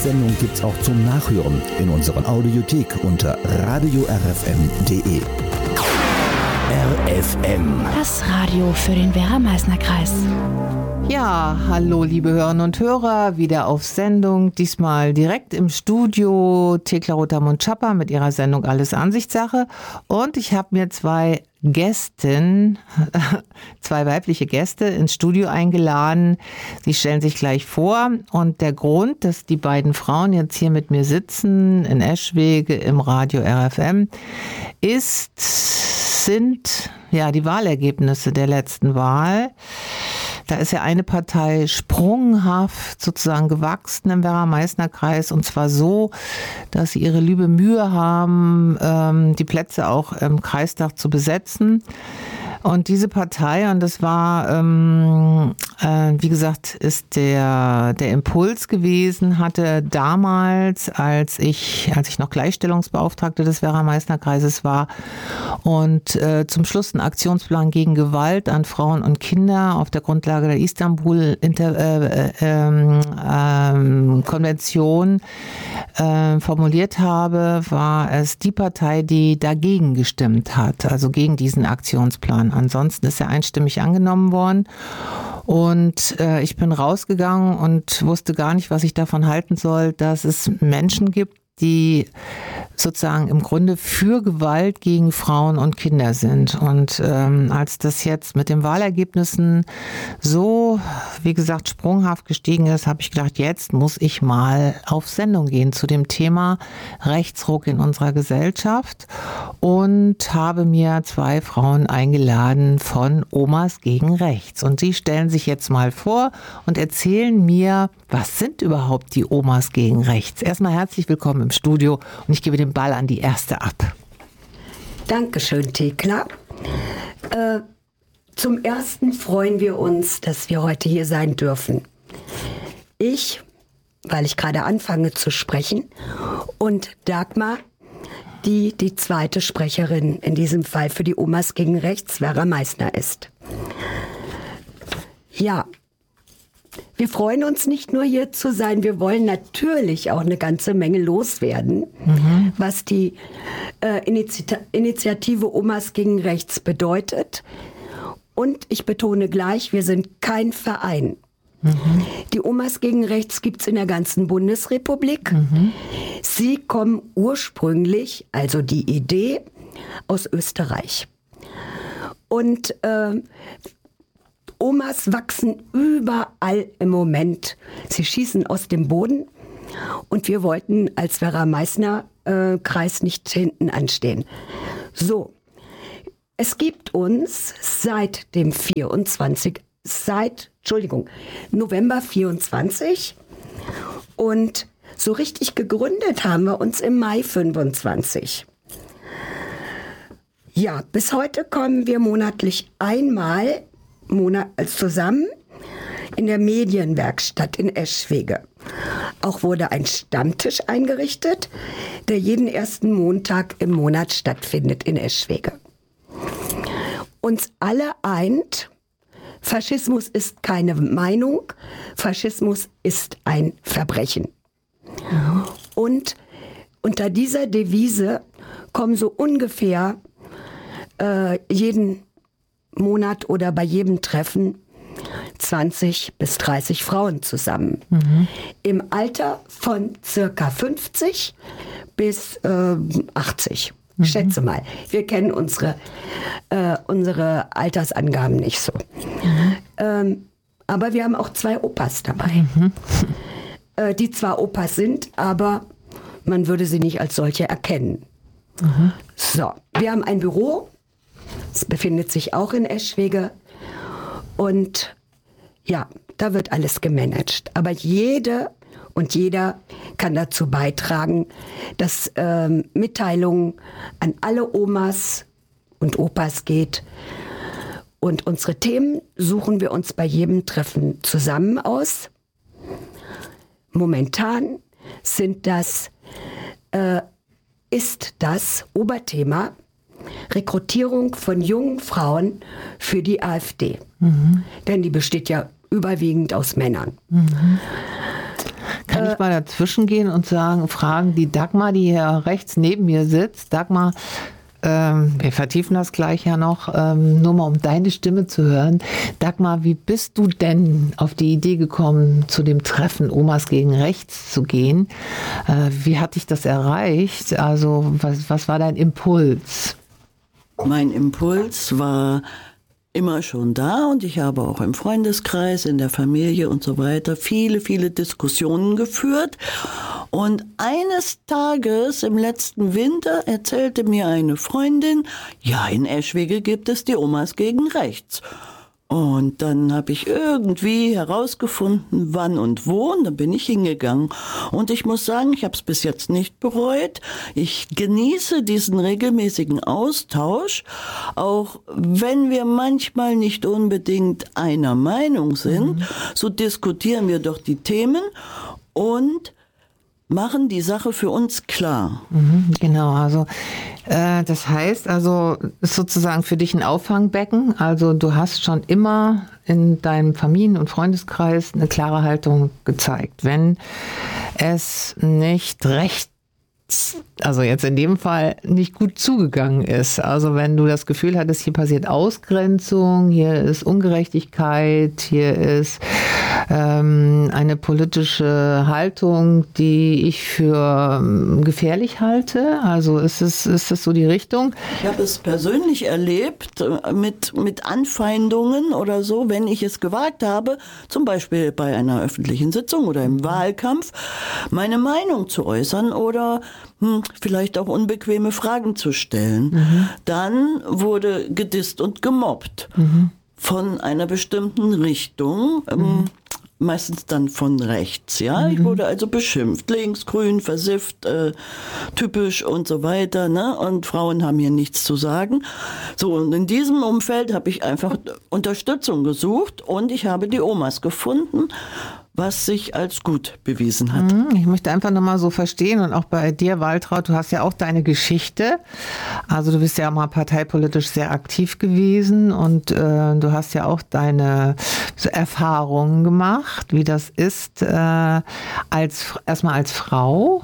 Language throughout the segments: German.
Sendung gibt's auch zum Nachhören in unserer Audiothek unter radiorfm.de. RFM. Das Radio für den Werra-Meißner-Kreis. Ja, hallo liebe Hörerinnen und Hörer, wieder auf Sendung, diesmal direkt im Studio Thekla Rotermund-Schapper mit ihrer Sendung Alles Ansichtssache. Und ich habe mir zwei weibliche Gäste ins Studio eingeladen. Sie stellen sich gleich vor. Und der Grund, dass die beiden Frauen jetzt hier mit mir sitzen, in Eschwege im Radio RFM, sind die Wahlergebnisse der letzten Wahl. Da ist ja eine Partei sprunghaft sozusagen gewachsen im Werra-Meißner-Kreis, und zwar so, dass sie ihre liebe Mühe haben, die Plätze auch im Kreistag zu besetzen. Und diese Partei, und das war, wie gesagt, ist der Impuls gewesen, hatte damals, als ich noch Gleichstellungsbeauftragte des Werra-Meißner-Kreises war und zum Schluss einen Aktionsplan gegen Gewalt an Frauen und Kinder auf der Grundlage der Istanbul-Konvention formuliert habe, war es die Partei, die dagegen gestimmt hat, also gegen diesen Aktionsplan. Ansonsten ist er einstimmig angenommen worden. Und ich bin rausgegangen und wusste gar nicht, was ich davon halten soll, dass es Menschen gibt, die sozusagen im Grunde für Gewalt gegen Frauen und Kinder sind. Und als das jetzt mit den Wahlergebnissen so, wie gesagt, sprunghaft gestiegen ist, habe ich gedacht, jetzt muss ich mal auf Sendung gehen zu dem Thema Rechtsruck in unserer Gesellschaft und habe mir zwei Frauen eingeladen von Omas gegen Rechts. Und sie stellen sich jetzt mal vor und erzählen mir, was sind überhaupt die Omas gegen Rechts? Erstmal herzlich willkommen im Studio und ich gebe den Ball an die erste ab. Dankeschön, Thekla. Zum Ersten freuen wir uns, dass wir heute hier sein dürfen. Ich, weil ich gerade anfange zu sprechen, und Dagmar, die zweite Sprecherin in diesem Fall für die Omas gegen Rechts, Werra Meißner ist. Ja, wir freuen uns nicht nur hier zu sein, wir wollen natürlich auch eine ganze Menge loswerden, was die Initiative Omas gegen Rechts bedeutet. Und ich betone gleich, wir sind kein Verein. Die Omas gegen Rechts gibt es in der ganzen Bundesrepublik. Sie kommen ursprünglich, also die Idee, aus Österreich. Und Omas wachsen überall im Moment. Sie schießen aus dem Boden. Und wir wollten als Werra-Meißner-Kreis nicht hinten anstehen. So, es gibt uns seit November 24. Und so richtig gegründet haben wir uns im Mai 25. Ja, bis heute kommen wir monatlich einmal zusammen in der Medienwerkstatt in Eschwege. Auch wurde ein Stammtisch eingerichtet, der jeden ersten Montag im Monat stattfindet in Eschwege. Uns alle eint, Faschismus ist keine Meinung, Faschismus ist ein Verbrechen. Und unter dieser Devise kommen so ungefähr jeden Monat oder bei jedem Treffen 20 bis 30 Frauen zusammen. Im Alter von circa 50 bis 80. Schätze mal. Wir kennen unsere Altersangaben nicht so. Aber wir haben auch zwei Opas dabei. Die zwar Opas sind, aber man würde sie nicht als solche erkennen. So, wir haben ein Büro. Es befindet sich auch in Eschwege. Und ja, da wird alles gemanagt. Aber jede und jeder kann dazu beitragen, dass Mitteilungen an alle Omas und Opas geht. Und unsere Themen suchen wir uns bei jedem Treffen zusammen aus. Momentan ist das Oberthema Rekrutierung von jungen Frauen für die AfD. Denn die besteht ja überwiegend aus Männern. Kann Kann ich mal dazwischen gehen und fragen die Dagmar, die hier rechts neben mir sitzt. Dagmar, wir vertiefen das gleich ja noch, nur mal um deine Stimme zu hören. Dagmar, wie bist du denn auf die Idee gekommen, zu dem Treffen Omas gegen Rechts zu gehen? Wie hat dich das erreicht? Also was war dein Impuls? Mein Impuls war immer schon da und ich habe auch im Freundeskreis, in der Familie und so weiter viele, viele Diskussionen geführt. Und eines Tages im letzten Winter erzählte mir eine Freundin, ja, in Eschwege gibt es die Omas gegen Rechts. Und dann habe ich irgendwie herausgefunden, wann und wo, und dann bin ich hingegangen. Und ich muss sagen, ich habe es bis jetzt nicht bereut. Ich genieße diesen regelmäßigen Austausch, auch wenn wir manchmal nicht unbedingt einer Meinung sind, so diskutieren wir doch die Themen und machen die Sache für uns klar. Genau, also das heißt, also ist sozusagen für dich ein Auffangbecken. Also du hast schon immer in deinem Familien- und Freundeskreis eine klare Haltung gezeigt. Wenn es nicht recht, also jetzt in dem Fall nicht gut zugegangen ist. Also wenn du das Gefühl hattest, hier passiert Ausgrenzung, hier ist Ungerechtigkeit, hier ist eine politische Haltung, die ich für gefährlich halte. Also ist das so die Richtung? Ich habe es persönlich erlebt mit Anfeindungen oder so, wenn ich es gewagt habe, zum Beispiel bei einer öffentlichen Sitzung oder im Wahlkampf, meine Meinung zu äußern oder vielleicht auch unbequeme Fragen zu stellen. Dann wurde gedisst und gemobbt von einer bestimmten Richtung. Meistens dann von rechts, ja. Ich wurde also beschimpft, links, grün, versifft, typisch und so weiter, ne? Und Frauen haben hier nichts zu sagen. So, und in diesem Umfeld habe ich einfach Unterstützung gesucht und ich habe die Omas gefunden, was sich als gut bewiesen hat. Ich möchte einfach nochmal so verstehen und auch bei dir, Waltraud, du hast ja auch deine Geschichte. Also du bist ja mal parteipolitisch sehr aktiv gewesen und du hast ja auch deine Erfahrungen gemacht, wie das ist, erstmal als Frau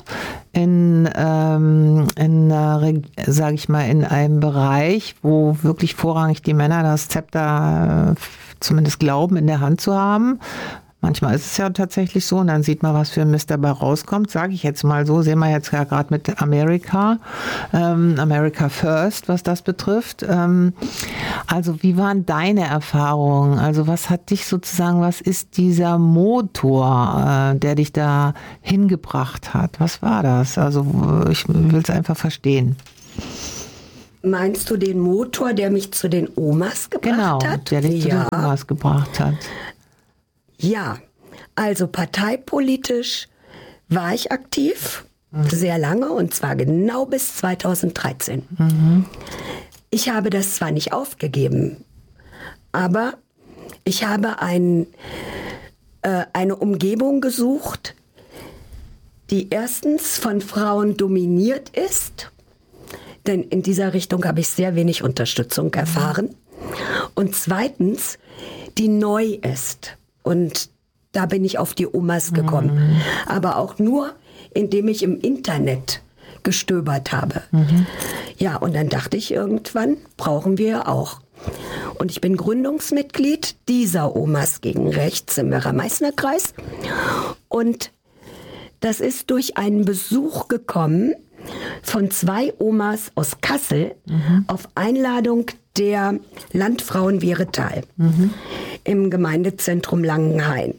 sage ich mal, in einem Bereich, wo wirklich vorrangig die Männer das Zepter zumindest glauben, in der Hand zu haben. Manchmal ist es ja tatsächlich so und dann sieht man, was für ein Mist dabei rauskommt, sage ich jetzt mal so. Sehen wir jetzt ja gerade mit America First, was das betrifft. Also wie waren deine Erfahrungen? Also was hat dich sozusagen, was ist dieser Motor, der dich da hingebracht hat? Was war das? Also ich will es einfach verstehen. Meinst du den Motor, der mich zu den Omas gebracht hat? Genau, der dich zu den Omas gebracht hat. Ja, also parteipolitisch war ich aktiv, sehr lange, und zwar genau bis 2013. Ich habe das zwar nicht aufgegeben, aber ich habe eine Umgebung gesucht, die erstens von Frauen dominiert ist, denn in dieser Richtung habe ich sehr wenig Unterstützung erfahren, und zweitens, die neu ist. Und da bin ich auf die Omas gekommen. Aber auch nur, indem ich im Internet gestöbert habe. Ja, und dann dachte ich irgendwann, brauchen wir auch. Und ich bin Gründungsmitglied dieser Omas gegen Rechts im Werra-Meißner-Kreis. Und das ist durch einen Besuch gekommen von 2 Omas aus Kassel auf Einladung der Landfrauen Wehretal im Gemeindezentrum Langenhain.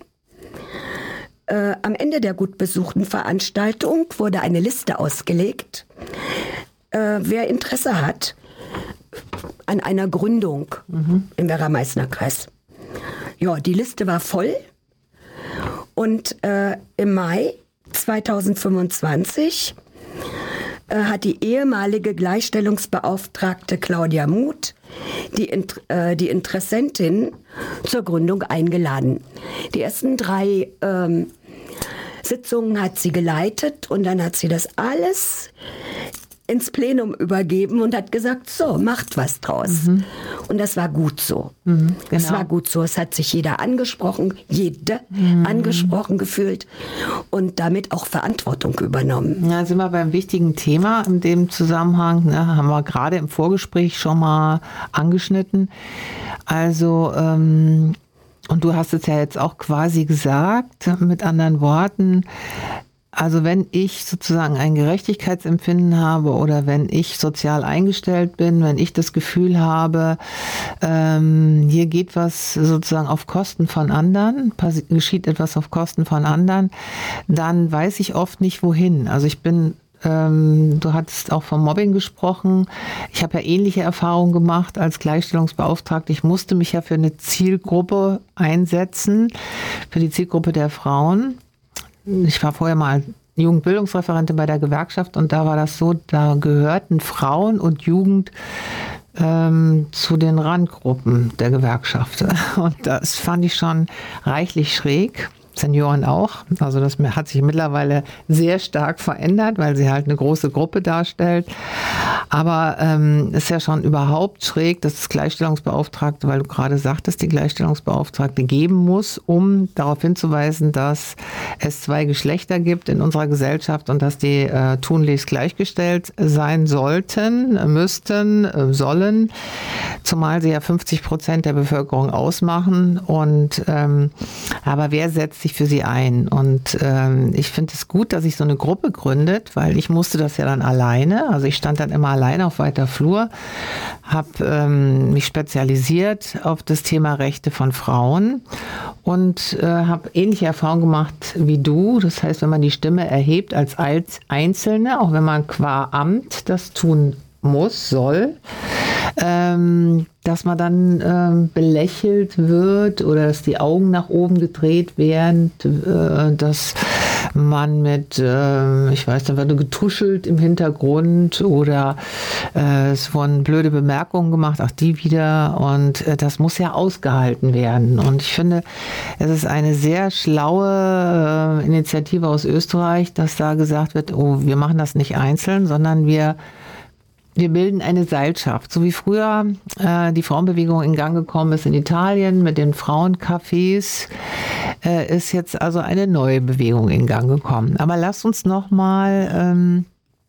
Am Ende der gut besuchten Veranstaltung wurde eine Liste ausgelegt, wer Interesse hat an einer Gründung im Werra-Meißner-Kreis. Ja, die Liste war voll und im Mai 2025 hat die ehemalige Gleichstellungsbeauftragte Claudia Muth die Interessentin zur Gründung eingeladen. Die ersten 3 Sitzungen hat sie geleitet und dann hat sie das alles ins Plenum übergeben und hat gesagt, so, macht was draus. Und das war gut so. Es war gut so. Es hat sich jede angesprochen gefühlt und damit auch Verantwortung übernommen. Ja, sind wir beim wichtigen Thema in dem Zusammenhang, ne, haben wir gerade im Vorgespräch schon mal angeschnitten. Also, und du hast es ja jetzt auch quasi gesagt, mit anderen Worten, also wenn ich sozusagen ein Gerechtigkeitsempfinden habe oder wenn ich sozial eingestellt bin, wenn ich das Gefühl habe, hier geht was sozusagen auf Kosten von anderen, geschieht etwas auf Kosten von anderen, dann weiß ich oft nicht wohin. Also ich bin, du hattest auch vom Mobbing gesprochen. Ich habe ja ähnliche Erfahrungen gemacht als Gleichstellungsbeauftragte. Ich musste mich ja für eine Zielgruppe einsetzen, für die Zielgruppe der Frauen. Ich war vorher mal Jugendbildungsreferentin bei der Gewerkschaft und da war das so, da gehörten Frauen und Jugend zu den Randgruppen der Gewerkschaft. Und das fand ich schon reichlich schräg. Senioren auch. Also das hat sich mittlerweile sehr stark verändert, weil sie halt eine große Gruppe darstellt. Aber ist ja schon überhaupt schräg, dass das Gleichstellungsbeauftragte, weil du gerade sagtest, die Gleichstellungsbeauftragte geben muss, um darauf hinzuweisen, dass es 2 Geschlechter gibt in unserer Gesellschaft und dass die tunlichst gleichgestellt sein sollten, müssten, sollen, zumal sie ja 50% der Bevölkerung ausmachen. Und aber wer setzt sich für sie ein? Und ich finde es gut, dass sich so eine Gruppe gründet, weil ich musste das ja dann alleine. Also ich stand dann immer alleine auf weiter Flur, habe mich spezialisiert auf das Thema Rechte von Frauen und habe ähnliche Erfahrungen gemacht wie du. Das heißt, wenn man die Stimme erhebt als Einzelne, auch wenn man qua Amt das tun muss, soll, dass man dann belächelt wird oder dass die Augen nach oben gedreht werden, dass man mit, ich weiß, da wird getuschelt im Hintergrund oder es wurden blöde Bemerkungen gemacht, auch die wieder, und das muss ja ausgehalten werden. Und ich finde, es ist eine sehr schlaue Initiative aus Österreich, dass da gesagt wird, oh, wir machen das nicht einzeln, sondern wir bilden eine Seilschaft, so wie früher die Frauenbewegung in Gang gekommen ist in Italien mit den Frauencafés, ist jetzt also eine neue Bewegung in Gang gekommen. Aber lasst uns nochmal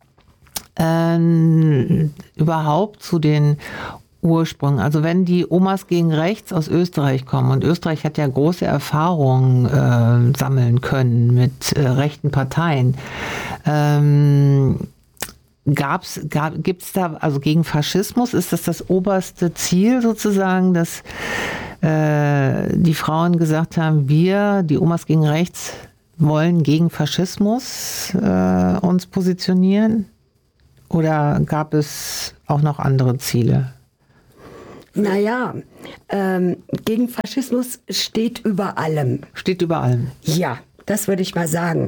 überhaupt zu den Ursprüngen. Also wenn die Omas gegen Rechts aus Österreich kommen, und Österreich hat ja große Erfahrungen sammeln können mit rechten Parteien, gibt's da, also gegen Faschismus, ist das oberste Ziel sozusagen, dass die Frauen gesagt haben, wir, die Omas gegen Rechts, wollen gegen Faschismus uns positionieren? Oder gab es auch noch andere Ziele? Naja, gegen Faschismus steht über allem. Steht über allem? Ja, das würde ich mal sagen.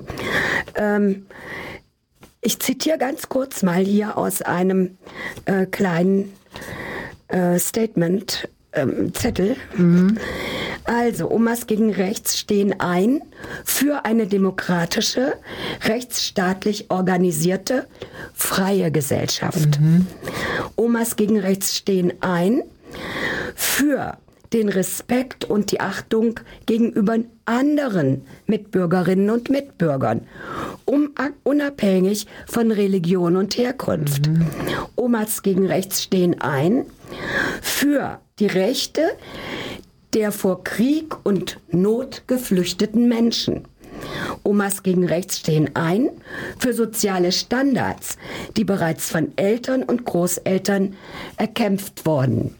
Ich zitiere ganz kurz mal hier aus einem kleinen Statement, Zettel. Also, Omas gegen Rechts stehen ein für eine demokratische, rechtsstaatlich organisierte, freie Gesellschaft. Omas gegen Rechts stehen ein für den Respekt und die Achtung gegenüber anderen Mitbürgerinnen und Mitbürgern, unabhängig von Religion und Herkunft. Omas gegen Rechts stehen ein für die Rechte der vor Krieg und Not geflüchteten Menschen. Omas gegen Rechts stehen ein für soziale Standards, die bereits von Eltern und Großeltern erkämpft wurden.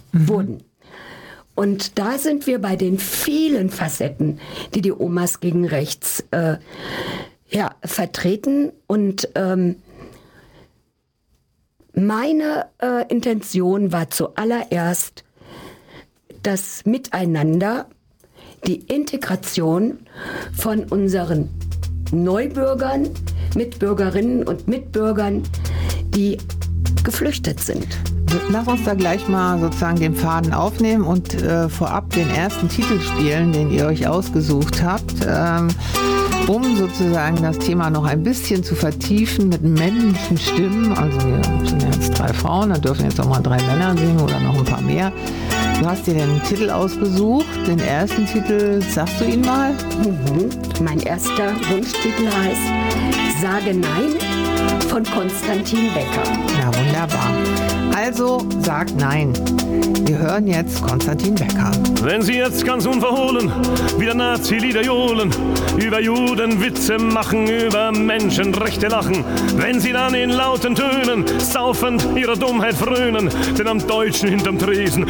Und da sind wir bei den vielen Facetten, die die Omas gegen Rechts vertreten. Und meine Intention war zuallererst das Miteinander, die Integration von unseren Neubürgern, Mitbürgerinnen und Mitbürgern, die geflüchtet sind. Lass uns da gleich mal sozusagen den Faden aufnehmen und vorab den ersten Titel spielen, den ihr euch ausgesucht habt. um sozusagen das Thema noch ein bisschen zu vertiefen mit männlichen Stimmen. Also wir sind ja jetzt 3 Frauen, dann dürfen jetzt auch mal 3 Männer singen oder noch ein paar mehr. Du hast dir den Titel ausgesucht, den ersten Titel, sagst du ihn mal? Mein erster Wunschtitel heißt Sage Nein von Konstantin Becker. Ja, wunderbar. Also sagt Nein. Wir hören jetzt Konstantin Becker. Wenn Sie jetzt ganz unverhohlen wieder Nazi-Lieder johlen, über Juden Witze machen, über Menschenrechte lachen, wenn Sie dann in lauten Tönen saufend ihrer Dummheit frönen, denn am Deutschen hinterm Tresen